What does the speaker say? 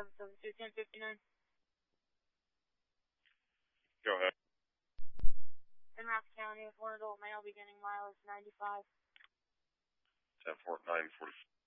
772-1059. Go ahead. In Raps County with one adult male beginning mileage 95. 10-49-40.